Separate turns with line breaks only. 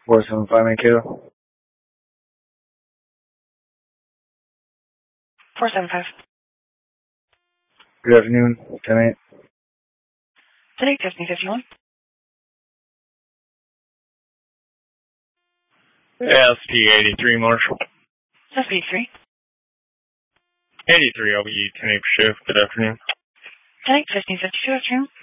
475 Mankato.
475.
Good afternoon, 10-8.
10-8, 1551.
SP-83, Marshall.
SP-3.
83, I'll be 10-8 for shift. Good afternoon.
10-8, 1552, afternoon.